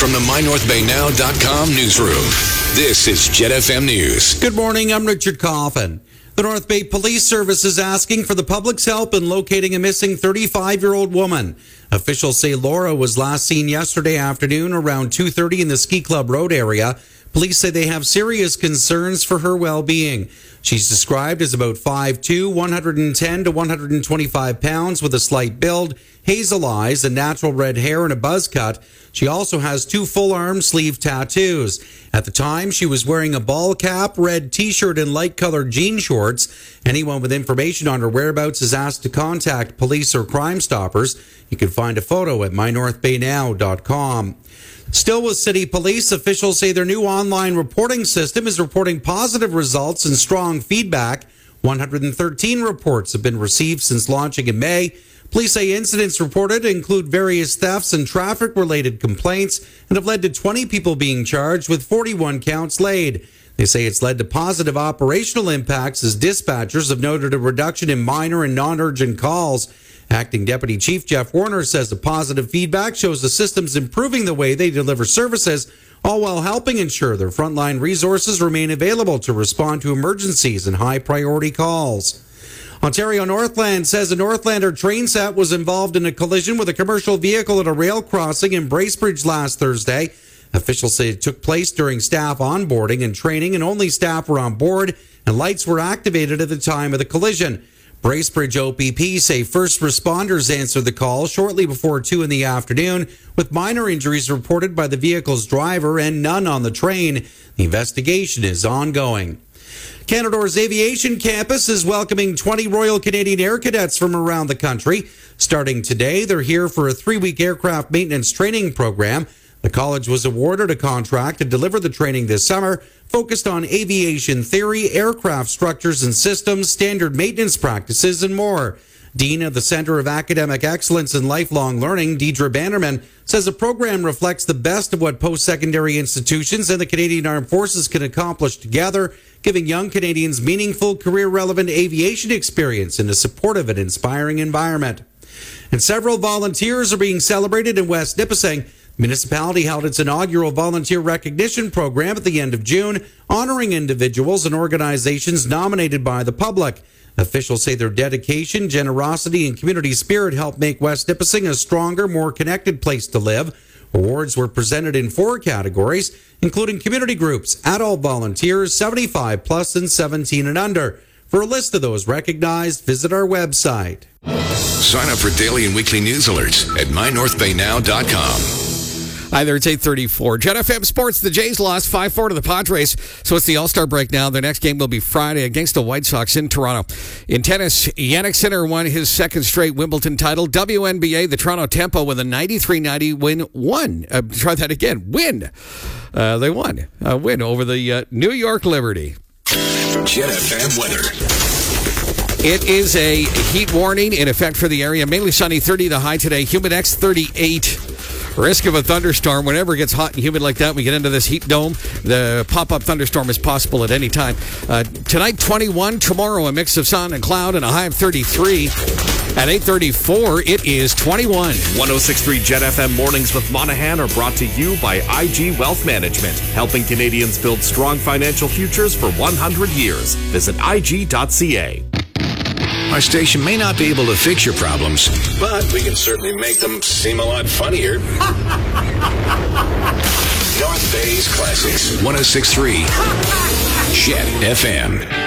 From the MyNorthBayNow.com newsroom, this is Jet FM News. Good morning, I'm Richard Coffin. The North Bay Police Service is asking for the public's help in locating a missing 35-year-old woman. Officials say Laura was last seen yesterday afternoon around 2:30 in the Ski Club Road area. Police say they have serious concerns for her well-being. She's described as about 5'2", 110 to 125 pounds with a slight build, hazel eyes, and natural red hair and a buzz cut. She also has 2 full arm sleeve tattoos. At the time, she was wearing a ball cap, red t-shirt, and light-colored jean shorts. Anyone with information on her whereabouts is asked to contact police or Crime Stoppers. You can find a photo at mynorthbaynow.com. Still with City Police, officials say their new online reporting system is reporting positive results and strong feedback. 113 reports have been received since launching in May. Police say incidents reported include various thefts and traffic-related complaints and have led to 20 people being charged with 41 counts laid. They say it's led to positive operational impacts as dispatchers have noted a reduction in minor and non-urgent calls. Acting Deputy Chief Jeff Warner says the positive feedback shows the system's improving the way they deliver services, all while helping ensure their frontline resources remain available to respond to emergencies and high-priority calls. Ontario Northland says a Northlander train set was involved in a collision with a commercial vehicle at a rail crossing in Bracebridge last Thursday. Officials say it took place during staff onboarding and training, and only staff were on board, and lights were activated at the time of the collision. Bracebridge OPP say first responders answered the call shortly before 2 in the afternoon, with minor injuries reported by the vehicle's driver and none on the train. The investigation is ongoing. Canadore's aviation campus is welcoming 20 Royal Canadian Air Cadets from around the country. Starting today, they're here for a 3-week aircraft maintenance training program. The college was awarded a contract to deliver the training this summer, focused on aviation theory, aircraft structures and systems, standard maintenance practices, and more. Dean of the Center of Academic Excellence and Lifelong Learning, Deidre Bannerman, says the program reflects the best of what post-secondary institutions and the Canadian Armed Forces can accomplish together, giving young Canadians meaningful, career-relevant aviation experience in a supportive and inspiring environment. And several volunteers are being celebrated in West Nipissing. The municipality held its inaugural volunteer recognition program at the end of June, honoring individuals and organizations nominated by the public. Officials say their dedication, generosity, and community spirit helped make West Nipissing a stronger, more connected place to live. Awards were presented in 4 categories, including community groups, adult volunteers, 75 plus, and 17 and under. For a list of those recognized, visit our website. Sign up for daily and weekly news alerts at MyNorthBayNow.com. Hi there, it's 8:34. Jet FM Sports, the Jays lost 5-4 to the Padres, so it's the All-Star break now. Their next game will be Friday against the White Sox in Toronto. In tennis, Jannik Sinner won his 2nd straight Wimbledon title. WNBA, the Toronto Tempo with a 93-90 win. They won. A win over the New York Liberty. Jet FM weather. It is a heat warning in effect for the area. Mainly sunny, 30 the high today. Humidex 38. Risk of a thunderstorm. Whenever it gets hot and humid like that, we get into this heat dome. The pop-up thunderstorm is possible at any time. Tonight, 21. Tomorrow, a mix of sun and cloud and a high of 33. At 8:34, it is 21. 106.3 Jet FM Mornings with Monahan are brought to you by IG Wealth Management, helping Canadians build strong financial futures for 100 years. Visit IG.ca. Our station may not be able to fix your problems, but we can certainly make them seem a lot funnier. North Bay's Classics, 106.3 Jet FM.